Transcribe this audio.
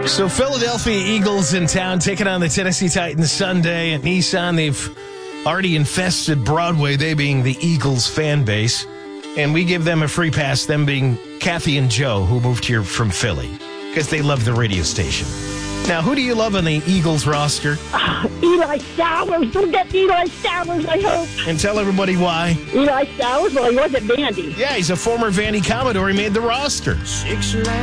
So Philadelphia Eagles in town taking on the Tennessee Titans Sunday at Nissan. They've already infested Broadway, they being the Eagles fan base. And we give them a free pass, them being Kathy and Joe, who moved here from Philly, because they love the radio station. Now, who do you love on the Eagles roster? Eli Sowers. Don't get Eli Sowers, I hope. And tell everybody why. Eli Sowers? Well, he wasn't Vandy. Yeah, he's a former Vandy Commodore. He made the roster.